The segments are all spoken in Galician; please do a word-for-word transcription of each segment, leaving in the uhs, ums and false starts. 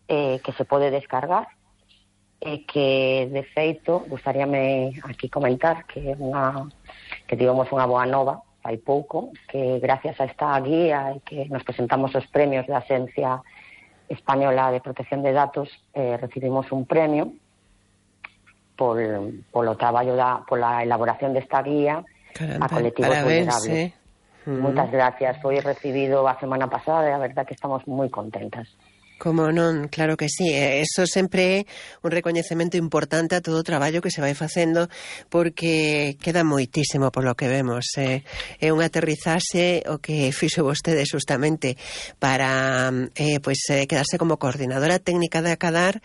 eh, que se pode descargar, e que, de feito, gustaríame aquí comentar que unha que tivemos unha boa nova hai pouco, que gracias a esta guía e que nos presentamos os premios da Axencia Española de Protección de Datos, eh, recibimos un premio por polo traballo da pola elaboración desta guía. Caramba, a colectivos parabéns, vulnerables. eh? Uh-huh. Moitas gracias, foi recibido a semana pasada e a verdad que estamos moi contentas. Como non, claro que sí. Eso sempre é un recoñecemento importante a todo o traballo que se vai facendo, porque queda moitísimo polo que vemos. Eh, é un aterrizaxe o que fixo vostede justamente para eh, pues, eh, quedarse como coordinadora técnica de Acadar.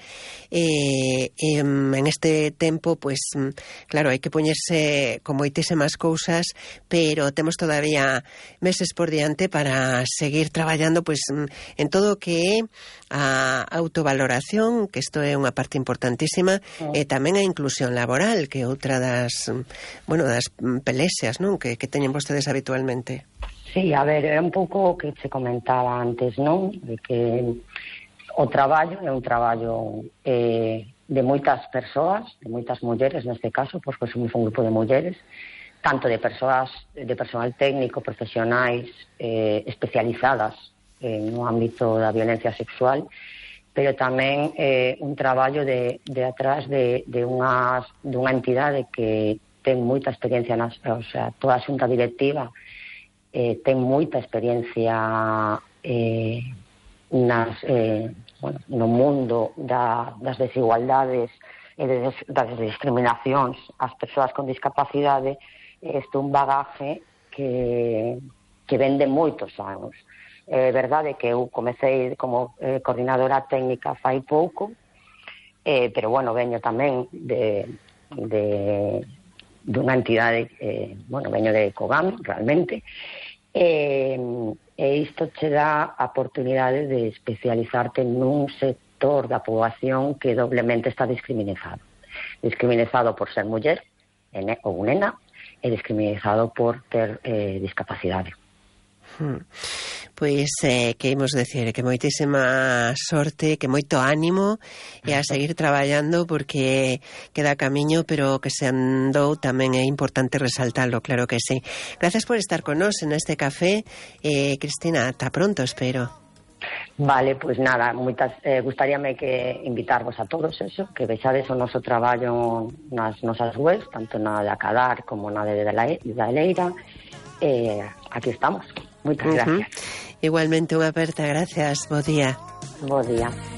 Eh, eh, en este tempo, pues, claro, hai que poñerse con moitísimas cousas, pero temos todavía meses por diante para seguir traballando pues, en todo o que é a autovaloración, que isto é unha parte importantísima, mm. e tamén a inclusión laboral, que é outra das, bueno, das pelexas, non, que, que teñen vostedes habitualmente. Sí, a ver, é un pouco o que se comentaba antes, non? De que o traballo é un traballo eh, de moitas persoas, de moitas mulleres neste caso, porque somos un grupo de mulleres, tanto de persoas, de personal técnico, profesionais, eh, especializadas no ámbito da violencia sexual, pero tamén eh, un traballo de, de atrás de, de unhas, dunha entidade que ten moita experiencia, nas, o sea, toda a xunta directiva eh, ten moita experiencia eh, nas, eh, bueno, no mundo da, das desigualdades e de, das discriminacións ás persoas con discapacidade. Este é un bagaje que, que ven de moitos anos. É verdade que eu comecei como eh, coordinadora técnica fai pouco, eh, pero, bueno, veño tamén de, de, de unha entidade, eh, bueno, veño de COGAM, realmente, e, e isto che dá a oportunidade de especializarte nun sector da poboación que doblemente está discriminado. Discriminado por ser muller ou nena e discriminado por ter eh, discapacidade. Hmm. Pois, eh, que imos decir, que moitísima sorte, que moito ánimo e a seguir traballando, porque queda camiño, pero que se andou tamén é importante resaltarlo, claro que sí. Gracias por estar con nós en este café. Eh, Cristina, ata pronto, espero. Vale, pois pues nada, moitas, eh, gustaríame que invitarvos a todos eso, que vexades o noso traballo nas nosas webs, tanto na de Acadar como na de da Eleira. Eh, aquí estamos. Moitas gracias. Uh-huh. Igualmente unha aperta, gracias, bo día. Bo día.